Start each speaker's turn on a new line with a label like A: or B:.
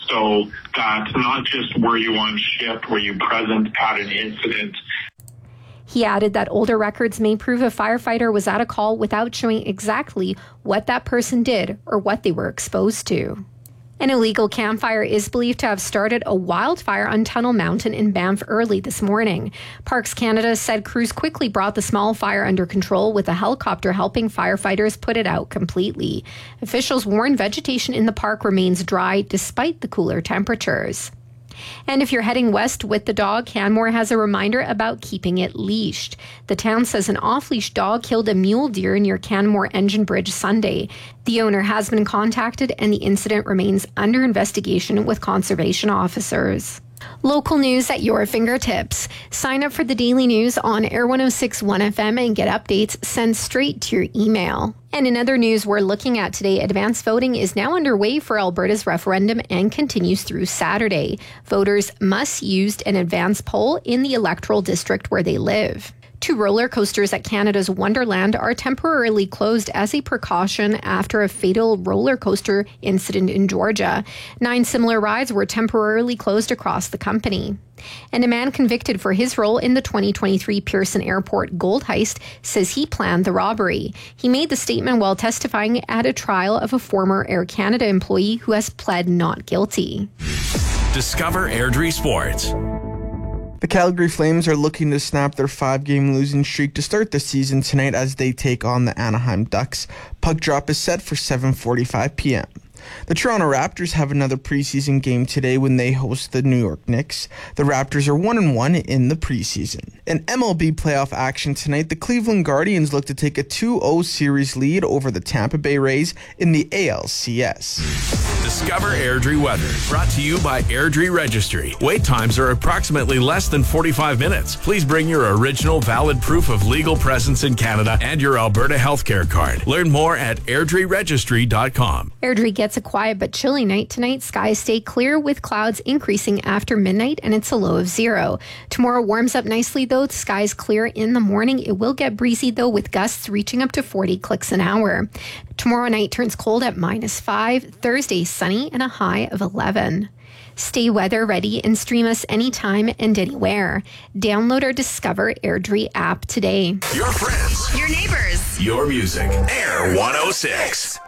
A: So that not just were you on shift, were you present at an incident.
B: He added that older records may prove a firefighter was at a call without showing exactly what that person did or what they were exposed to. An illegal campfire is believed to have started a wildfire on Tunnel Mountain in Banff early this morning. Parks Canada said crews quickly brought the small fire under control, with a helicopter helping firefighters put it out completely. Officials warn vegetation in the park remains dry despite the cooler temperatures. And if you're heading west with the dog, Canmore has a reminder about keeping it leashed. The town says an off-leash dog killed a mule deer near Canmore Engine Bridge Sunday. The owner has been contacted and the incident remains under investigation with conservation officers. Local news at your fingertips. Sign up for the daily news on Air 106.1 FM and get updates sent straight to your email. And in other news we're looking at today, advance voting is now underway for Alberta's referendum and continues through Saturday. Voters must use an advance poll in the electoral district where they live. 2 roller coasters at Canada's Wonderland are temporarily closed as a precaution after a fatal roller coaster incident in Georgia. 9 similar rides were temporarily closed across the company. And a man convicted for his role in the 2023 Pearson Airport gold heist says he planned the robbery. He made the statement while testifying at a trial of a former Air Canada employee who has pled not guilty.
C: Discover Airdrie Sports.
D: The Calgary Flames are looking to snap their 5-game losing streak to start the season tonight as they take on the Anaheim Ducks. Puck drop is set for 7:45 p.m. The Toronto Raptors have another preseason game today when they host the New York Knicks. The Raptors are 1-1 in the preseason. In MLB playoff action tonight, the Cleveland Guardians look to take a 2-0 series lead over the Tampa Bay Rays in the ALCS.
C: Discover Airdrie weather, brought to you by Airdrie Registry. Wait times are approximately less than 45 minutes. Please bring your original valid proof of legal presence in Canada and your Alberta healthcare card. Learn more at airdrieregistry.com.
B: Airdrie gets a quiet but chilly night tonight. Skies stay clear with clouds increasing after midnight and it's a low of 0. Tomorrow warms up nicely though. The skies clear in the morning. It will get breezy though with gusts reaching up to 40 clicks an hour. Tomorrow night turns cold at -5. Thursday sunny and a high of 11. Stay weather ready and stream us anytime and anywhere. Download or discover Airdrie app today.
C: Your friends.
E: Your neighbors.
C: Your music. Air 106.